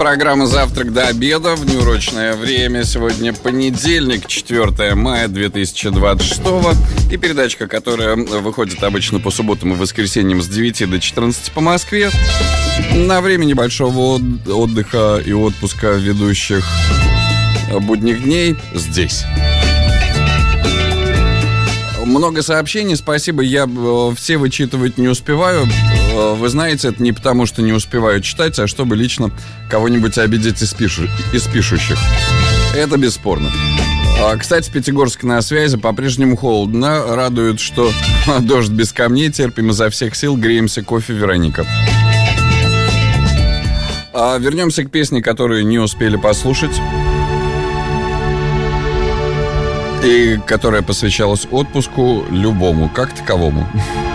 Программа «Завтрак до обеда» в неурочное время. Сегодня понедельник, 4 мая 2026. И передачка, которая выходит обычно по субботам и воскресеньям с 9 до 14 по Москве. На время небольшого отдыха и отпуска ведущих будних дней здесь. Много сообщений, спасибо, я все вычитывать не успеваю. Вы знаете, это не потому, что не успеваю читать, а чтобы лично кого-нибудь обидеть из пишущих. Это бесспорно. Кстати, Пятигорск на связи, по-прежнему холодно. Радует, что дождь без камней, терпим изо всех сил, греемся, кофе, Вероника. Вернемся к песне, которую не успели послушать. И которая посвящалась отпуску любому, как таковому.